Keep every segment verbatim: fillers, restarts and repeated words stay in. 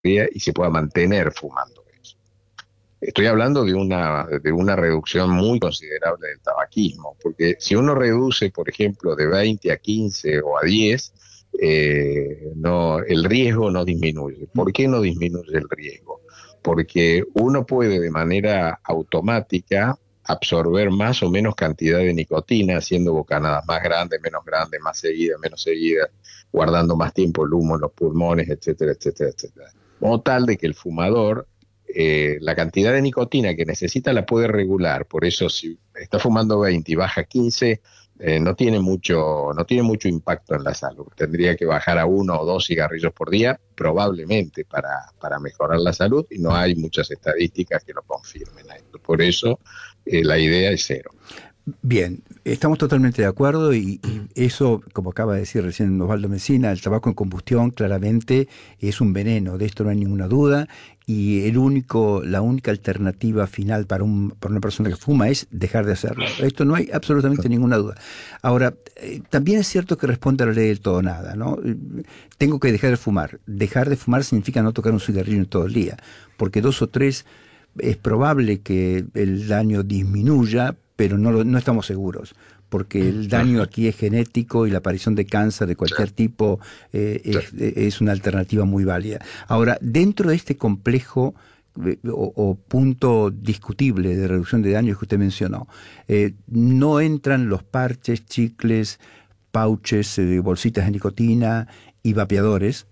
día y se pueda mantener fumando eso. Estoy hablando de una, de una reducción muy considerable del tabaquismo, porque si uno reduce, por ejemplo, de veinte a quince o a diez, eh, no, el riesgo no disminuye. ¿Por qué no disminuye el riesgo? Porque uno puede de manera automática absorber más o menos cantidad de nicotina, haciendo bocanadas más grandes, menos grandes, más seguidas, menos seguidas, guardando más tiempo el humo en los pulmones, etcétera, etcétera, etcétera. O tal de que el fumador, eh, la cantidad de nicotina que necesita la puede regular. Por eso, si está fumando veinte y baja quince, eh, no tiene mucho, no tiene mucho impacto en la salud. Tendría que bajar a uno o dos cigarrillos por día, probablemente para, para mejorar la salud, y no hay muchas estadísticas que lo confirmen a esto. Por eso, eh, la idea es cero. Bien, estamos totalmente de acuerdo y, y eso, como acaba de decir recién Osvaldo Mesina, el tabaco en combustión claramente es un veneno, de esto no hay ninguna duda, y el único, la única alternativa final para, un, para una persona que fuma es dejar de hacerlo. Esto no hay absolutamente ninguna duda. Ahora, eh, también es cierto que responde a la ley del todo o nada, ¿no? Eh, Tengo que dejar de fumar. Dejar de fumar significa no tocar un cigarrillo en todo el día, porque dos o tres es probable que el daño disminuya, pero no, lo, no estamos seguros, porque el daño aquí es genético y la aparición de cáncer de Sí, cualquier tipo eh, sí. es, es una alternativa muy válida. Ahora, dentro de este complejo eh, o, o punto discutible de reducción de daños que usted mencionó, eh, no entran los parches, chicles, pouches, eh, bolsitas de nicotina y vapeadores.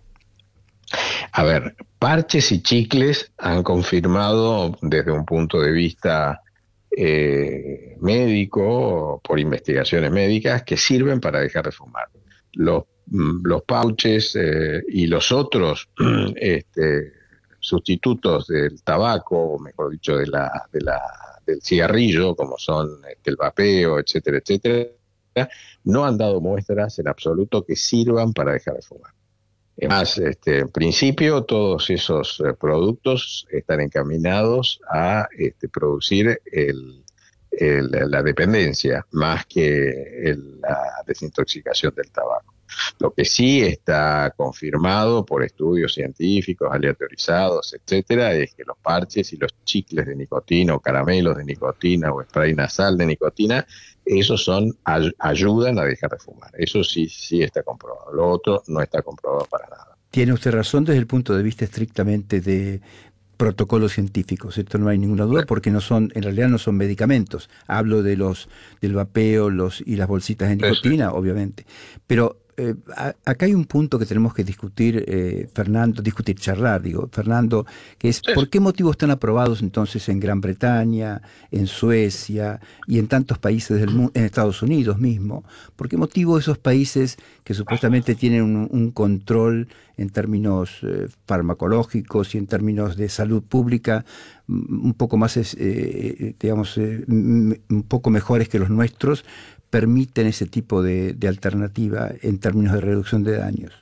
A ver, parches y chicles han confirmado desde un punto de vista eh, médico, por investigaciones médicas, que sirven para dejar de fumar. Los, mm, los pouches eh, y los otros este, sustitutos del tabaco, o mejor dicho, de la, de la, del cigarrillo, como son este, el vapeo, etcétera, etcétera, no han dado muestras en absoluto que sirvan para dejar de fumar. Es más, este, en principio todos esos eh, productos están encaminados a este, producir el, el, la dependencia más que el, la desintoxicación del tabaco. Lo que sí está confirmado por estudios científicos, aleatorizados, etcétera, es que los parches y los chicles de nicotina o caramelos de nicotina o spray nasal de nicotina, esos son ay ayudan a dejar de fumar. Eso sí, sí está comprobado. Lo otro no está comprobado para nada. Tiene usted razón desde el punto de vista estrictamente de protocolos científicos. Esto no hay ninguna duda porque no son, en realidad no son medicamentos. Hablo de los del vapeo, los y las bolsitas de Sí, sí. nicotina, obviamente. Pero eh, a, acá hay un punto que tenemos que discutir, eh, Fernando, discutir, charlar, digo, Fernando, que es Sí, ¿por sí. qué motivo están aprobados entonces en Gran Bretaña, en Suecia y en tantos países del mundo, en Estados Unidos mismo? ¿Por qué motivo esos países que supuestamente tienen un, un control en términos eh, farmacológicos y en términos de salud pública mm, un poco más, eh, digamos, eh, m- un poco mejores que los nuestros, permiten ese tipo de, de alternativa en términos de reducción de daños?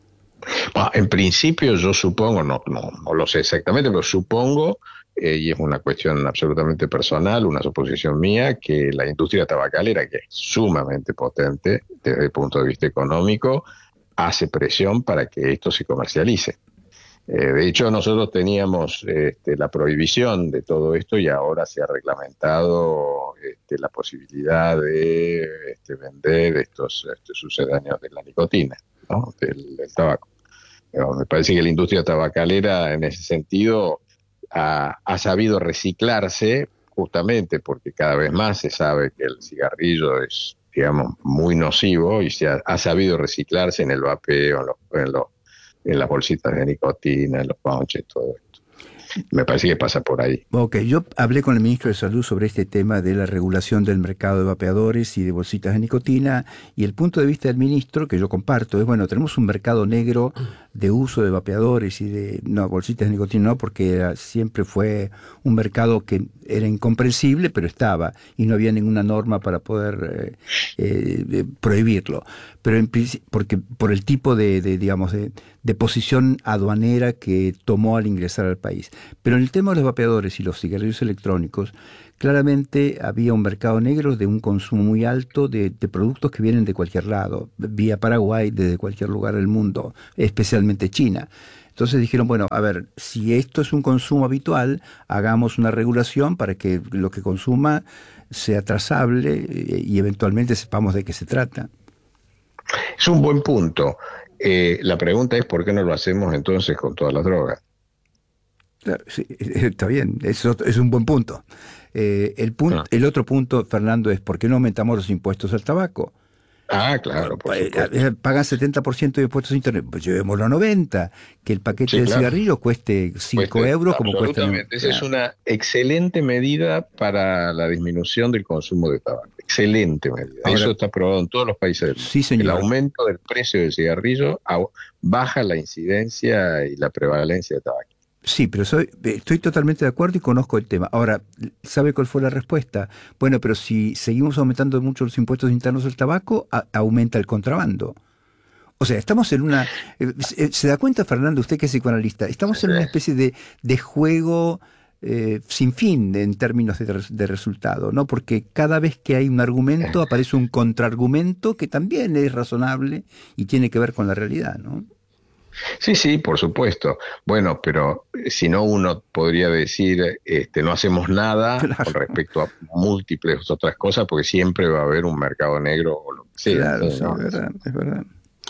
Bueno, en principio yo supongo, no, no, no lo sé exactamente, pero supongo, eh, y es una cuestión absolutamente personal, una suposición mía, que la industria tabacalera, que es sumamente potente desde el punto de vista económico, hace presión para que esto se comercialice. Eh, de hecho, nosotros teníamos este, la prohibición de todo esto y ahora se ha reglamentado este, la posibilidad de este, vender estos, estos sucedáneos de la nicotina, ¿no? del, del tabaco. Pero me parece que la industria tabacalera en ese sentido ha, ha sabido reciclarse justamente porque cada vez más se sabe que el cigarrillo es, digamos, muy nocivo y se ha, ha sabido reciclarse en el vapeo, en, los, en, los, en las bolsitas de nicotina, en los pouches, todo esto. Me parece que pasa por ahí. Ok, yo hablé con el ministro de Salud sobre este tema de la regulación del mercado de vapeadores y de bolsitas de nicotina, y el punto de vista del ministro, que yo comparto, es, bueno, tenemos un mercado negro de uso de vapeadores y de, no, bolsitas de nicotina no, porque era, siempre fue un mercado que era incomprensible, pero estaba, y no había ninguna norma para poder eh, eh, prohibirlo. Pero en, porque por el tipo de, de digamos, de, de posición aduanera que tomó al ingresar al país. Pero en el tema de los vapeadores y los cigarrillos electrónicos, claramente había un mercado negro de un consumo muy alto de, de productos que vienen de cualquier lado, vía Paraguay, desde cualquier lugar del mundo, especialmente China. Entonces dijeron, bueno, a ver, si esto es un consumo habitual, hagamos una regulación para que lo que consuma sea trazable eh, y eventualmente sepamos de qué se trata. Es un buen punto. Eh, la pregunta es por qué no lo hacemos entonces con todas las drogas. Claro, sí, está bien, eso es un buen punto. Eh, el, punto Ah, el otro punto, Fernando, es por qué no aumentamos los impuestos al tabaco. ah, claro, por Pa- supuesto. eh, Pagan setenta por ciento de impuestos internos, pues llevémoslo a noventa, que el paquete Sí, de claro. cigarrillos cueste Pues cinco te- euros como cuesta en... absolutamente. Esa es Claro. una excelente medida para la disminución del consumo de tabaco. Excelente medida. Ahora, Eso está aprobado en todos los países del mundo. sí El señor, aumento del precio del cigarrillo au- baja la incidencia y la prevalencia de tabaco. sí, pero soy, estoy totalmente de acuerdo y conozco el tema. Ahora, ¿sabe cuál fue la respuesta? Bueno, pero si seguimos aumentando mucho los impuestos internos al tabaco, a- aumenta el contrabando. O sea, estamos en una... eh, ¿Se se da cuenta, Fernando, usted que es psicoanalista? Sí, Estamos en sí. una especie de, de juego eh, sin fin en términos de, res- de resultado, ¿no? Porque cada vez que hay un argumento aparece un contraargumento que también es razonable y tiene que ver con la realidad, ¿no? Sí, sí, por supuesto. Bueno, pero eh, si no, uno podría decir, este, no hacemos nada con Claro, respecto a múltiples otras cosas, porque siempre va a haber un mercado negro o lo que sea. claro, ¿Sí? sí, es ¿No? verdad, es verdad.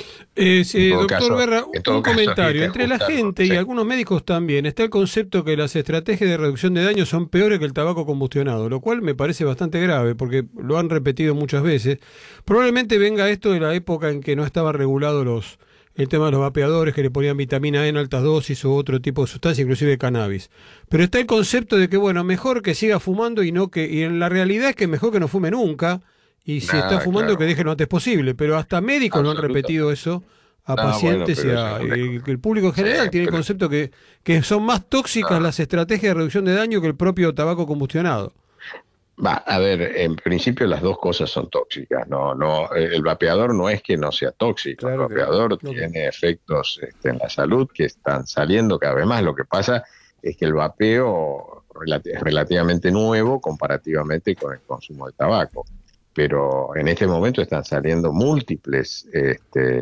Eh, En sí, todo doctor caso, Guerra, en un todo caso habría comentario. que Entre la ajustarlo. gente y Sí. algunos médicos también está el concepto que las estrategias de reducción de daños son peores que el tabaco combustionado, lo cual me parece bastante grave porque lo han repetido muchas veces. Probablemente venga esto de la época en que no estaban regulados los el tema de los vapeadores que le ponían vitamina E en altas dosis o otro tipo de sustancia, inclusive cannabis. Pero está el concepto de que, bueno, mejor que siga fumando y no que... Y en la realidad es que mejor que no fume nunca. Y si está Nada, fumando, que claro. deje lo antes posible. Pero hasta médicos lo han repetido Absolutamente. eso a No, bueno, pacientes y pero eso es a un el, descontrol. el público en Sí, general tiene el pero concepto que, que son más tóxicas no. las estrategias de reducción de daño que el propio tabaco combustionado. Va, a ver, en principio las dos cosas son tóxicas, no, no, eh, el vapeador no es que no sea tóxico, el Claro que no. vapeador Ok. tiene efectos este, en la salud que están saliendo cada vez más. Lo que pasa es que el vapeo relati- es relativamente nuevo comparativamente con el consumo de tabaco, pero en este momento están saliendo múltiples este,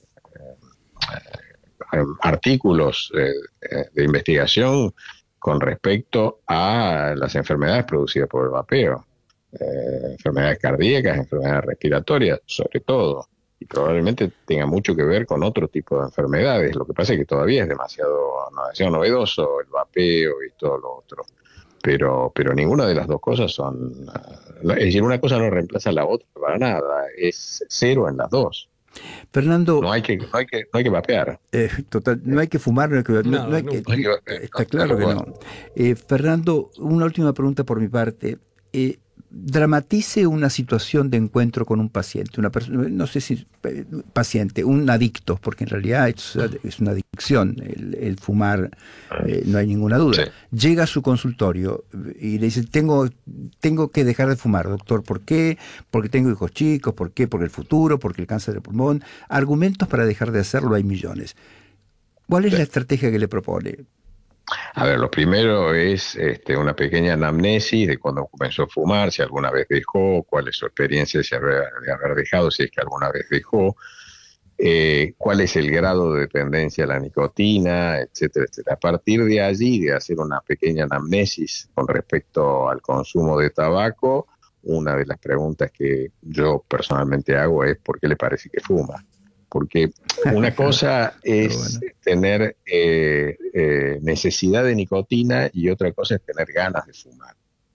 eh, artículos eh, eh, de investigación con respecto a las enfermedades producidas por el vapeo, eh, enfermedades cardíacas, enfermedades respiratorias, sobre todo, y probablemente tenga mucho que ver con otro tipo de enfermedades. Lo que pasa es que todavía es demasiado, no, demasiado novedoso el vapeo y todo lo otro, pero, pero ninguna de las dos cosas son, uh, es decir, una cosa no reemplaza a la otra para nada, es cero en las dos. Fernando, No hay que, no hay que, no hay que vapear. Eh, total, no hay que fumar, no hay que, no- no Nada, hay que- No hay nunca. que vapear, está no, por claro que no. supuesto. Eh, Fernando, una última pregunta por mi parte. Eh, dramatice una situación de encuentro con un paciente, una persona, no sé si eh, paciente, un adicto, porque en realidad es, es una adicción el, el fumar, eh, no hay ninguna Sí. duda. Llega a su consultorio y le dice, tengo, tengo que dejar de fumar, doctor, ¿por qué? Porque tengo hijos chicos, ¿por qué? Porque el futuro, porque el cáncer de pulmón. Argumentos para dejar de hacerlo hay millones. ¿Cuál es Sí. la estrategia que le propone? A ver, lo primero es este, una pequeña anamnesis de cuando comenzó a fumar, si alguna vez dejó, cuál es su experiencia de haber, de haber dejado, si es que alguna vez dejó, eh, cuál es el grado de dependencia a la nicotina, etcétera, etcétera. A partir de allí, de hacer una pequeña anamnesis con respecto al consumo de tabaco, una de las preguntas que yo personalmente hago es ¿por qué le parece que fuma? Porque una cosa Pero es bueno, tener eh, eh, necesidad de nicotina y otra cosa es tener ganas de fumar.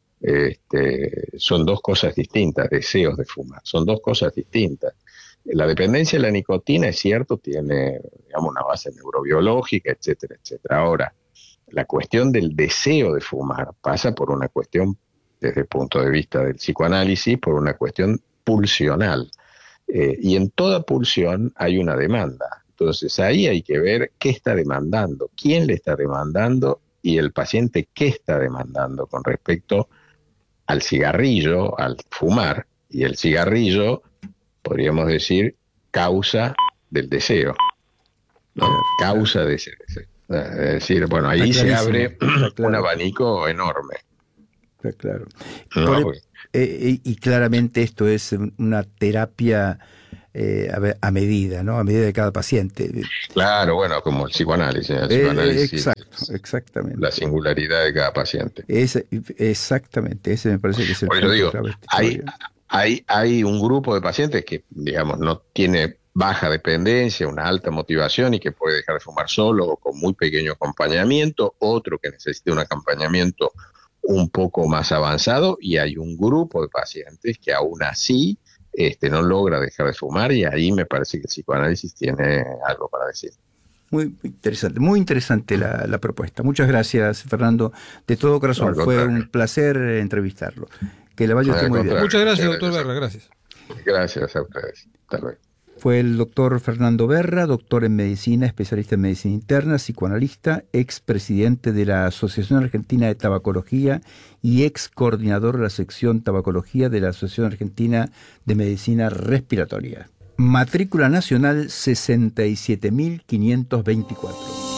Este, son dos cosas distintas, deseos de fumar, son dos cosas distintas. La dependencia de la nicotina, es cierto, tiene, digamos, una base neurobiológica, etcétera, etcétera. Ahora, la cuestión del deseo de fumar pasa por una cuestión, desde el punto de vista del psicoanálisis, por una cuestión pulsional. Eh, y en toda pulsión hay una demanda. Entonces ahí hay que ver qué está demandando, quién le está demandando y el paciente qué está demandando con respecto al cigarrillo, al fumar. Y el cigarrillo, podríamos decir, causa del deseo, ¿no? claro, claro. Causa de ese deseo. Es decir, bueno, Está ahí se clarísimo, abre está un claro, abanico enorme, está claro. Por ¿no? e- eh, y claramente esto es una terapia eh, a, a medida, ¿no? A medida de cada paciente. Claro, bueno, como el psicoanálisis. El Eh, psicoanálisis exacto, exactamente. La singularidad de cada paciente. Ese, exactamente, ese me parece que es el Por eso punto digo, clave de esta hay, historia. hay, hay un grupo de pacientes que, digamos, no tiene baja dependencia, una alta motivación y que puede dejar de fumar solo o con muy pequeño acompañamiento, otro que necesita un acompañamiento un poco más avanzado, y hay un grupo de pacientes que aún así este, no logra dejar de fumar, y ahí me parece que el psicoanálisis tiene algo para decir. Muy interesante, muy interesante la, la propuesta. Muchas gracias, Fernando, de todo corazón. No, fue un placer entrevistarlo. Que le vaya No, usted muy bien. Muchas gracias, doctor gracias. Berra, gracias. Gracias a ustedes. Hasta luego. Fue el doctor Fernando Berra, doctor en medicina, especialista en medicina interna, psicoanalista, ex presidente de la Asociación Argentina de Tabacología y ex coordinador de la sección Tabacología de la Asociación Argentina de Medicina Respiratoria. Matrícula nacional sesenta y siete mil quinientos veinticuatro.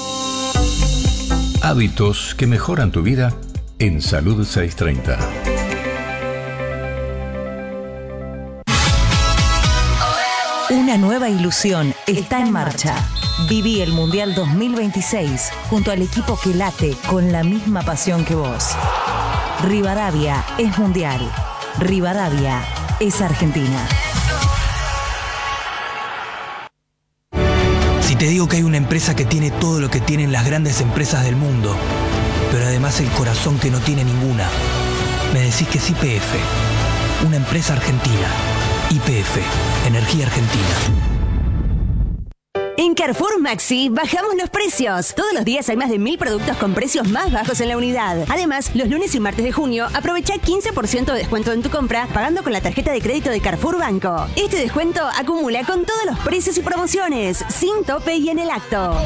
Hábitos que mejoran tu vida en Salud seiscientos treinta. Una nueva ilusión está en marcha. Viví el Mundial dos mil veintiséis junto al equipo que late con la misma pasión que vos. Rivadavia es Mundial. Rivadavia es Argentina. Si te digo que hay una empresa que tiene todo lo que tienen las grandes empresas del mundo, pero además el corazón que no tiene ninguna, me decís que es Y P F, una empresa argentina. Y P F, Energía Argentina. En Carrefour Maxi bajamos los precios. Todos los días hay más de mil productos con precios más bajos en la unidad. Además, los lunes y martes de junio aprovecha quince por ciento de descuento en tu compra pagando con la tarjeta de crédito de Carrefour Banco. Este descuento acumula con todos los precios y promociones, sin tope y en el acto.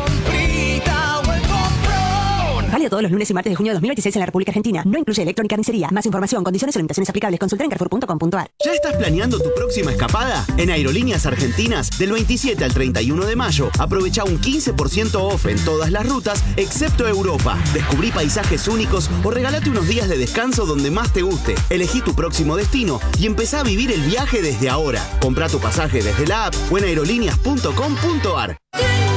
Válido todos los lunes y martes de junio de dos mil veintiséis en la República Argentina. No incluye electrónica ni carnicería. Más información, condiciones o limitaciones aplicables. Consulta en carrefour punto com punto a r. ¿Ya estás planeando tu próxima escapada? En Aerolíneas Argentinas, del veintisiete al treinta y uno de mayo, aprovecha un quince por ciento off en todas las rutas, excepto Europa. Descubrí paisajes únicos o regálate unos días de descanso donde más te guste. Elegí tu próximo destino y empezá a vivir el viaje desde ahora. Comprá tu pasaje desde la app o en aerolíneas punto com punto a r.